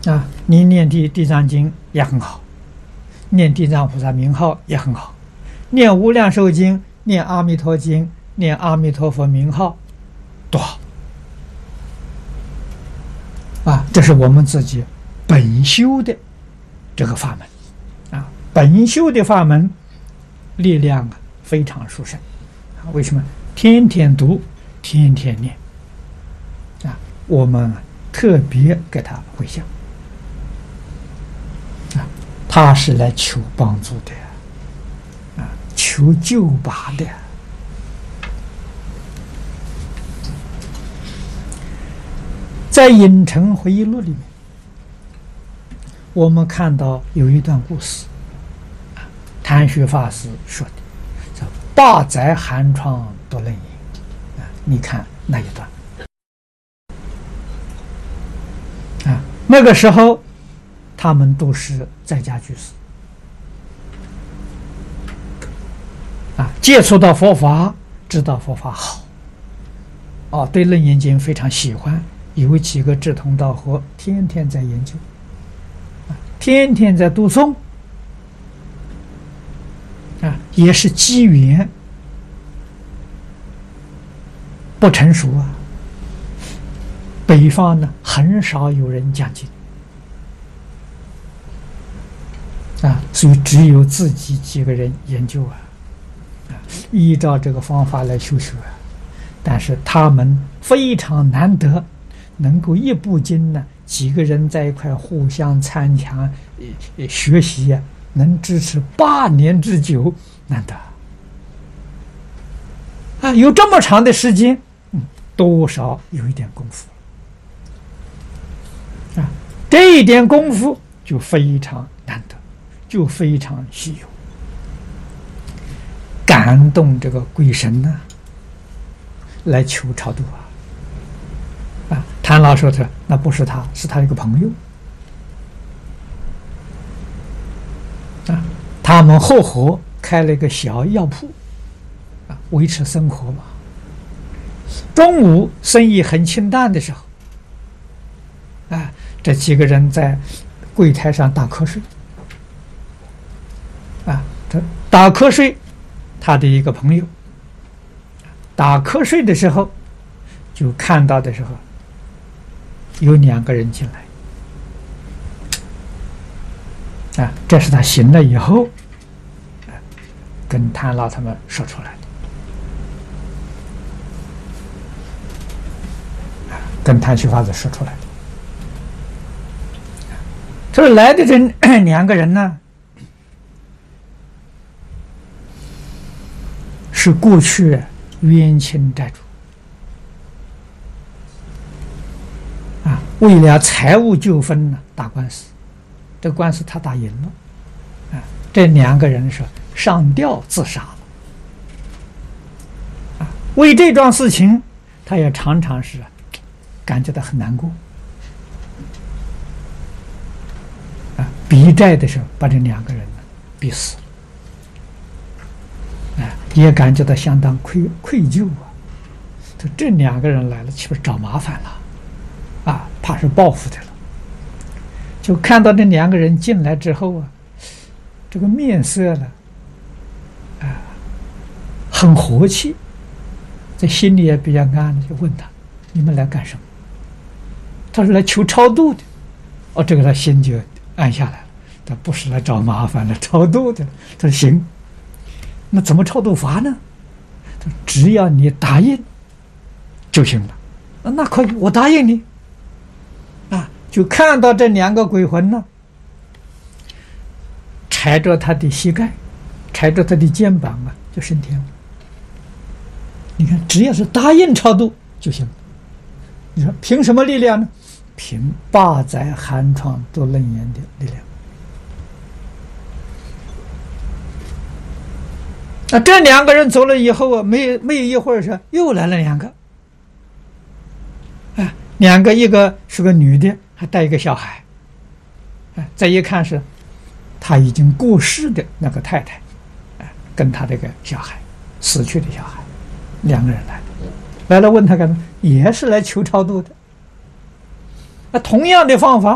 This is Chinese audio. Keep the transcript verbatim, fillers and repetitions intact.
啊，你念地地藏经也很好，念地藏菩萨名号也很好，念无量寿经、念阿弥陀经、念阿弥陀佛名号多好啊！这是我们自己本修的这个法门啊，本修的法门力量啊非常殊胜啊！为什么？天天读，天天念啊！我们特别给他回向啊，他是来求帮助的啊，求救拔的。在《影城回忆录》里面，我们看到有一段故事，谭旭法师说的，叫“八载寒窗多冷饮”啊，你看那一段啊，那个时候他们都是在家居士啊，接触到佛法，知道佛法好，哦，对《楞严经》非常喜欢。有几个志同道合，天天在研究，啊，天天在读诵，啊，也是机缘不成熟啊。北方呢，很少有人讲经，啊，所以只有自己几个人研究啊，啊，依照这个方法来修学啊。但是他们非常难得。能够一部经呢，几个人在一块互相参强学习啊，能支持八年之久，难得啊！有这么长的时间，嗯，多少有一点功夫啊，这一点功夫就非常难得，就非常稀有，感动这个鬼神呢、啊，来求超度啊。啊，谭老说的那不是他，是他一个朋友啊，他们合伙开了一个小药铺啊，维持生活嘛。中午生意很清淡的时候，啊，这几个人在柜台上打瞌睡啊，这打瞌睡，他的一个朋友打瞌睡的时候，就看到的时候。有两个人进来，啊，这是他醒了以后，啊，跟谭老他们说出来的，啊，跟谭旭法子说出来的。这来的这两个人呢，是过去冤亲债主。为了财务纠纷呢，打官司，这官司他打赢了，啊，这两个人是上吊自杀了，啊，为这桩事情，他也常常是感觉到很难过，啊，逼债的时候把这两个人呢逼死了，啊，也感觉到相当愧愧疚啊，这这两个人来了，岂不是找麻烦了？啊，怕是报复的了。就看到这两个人进来之后啊，这个面色呢，啊，很和气，在心里也比较安，就问他：“你们来干什么？”他说：“来求超度的。”哦，这个他心就安下来了。他不是来找麻烦，来超度的。他说：“行，那怎么超度法呢？”他说：“只要你答应就行了。”啊，那可以，我答应你。啊，就看到这两个鬼魂呢，踩着他的膝盖，踩着他的肩膀啊，就升天了。你看，只要是答应超度就行了。你说凭什么力量呢？凭八载寒窗多楞严的力量。那这两个人走了以后啊，没没有一会儿是又来了两个。啊，两个，一个是个女的，还带一个小孩，哎，再一看是他已经过世的那个太太，哎，跟他这个小孩，死去的小孩，两个人来的，来了问他干嘛？也是来求超度的。那同样的方法。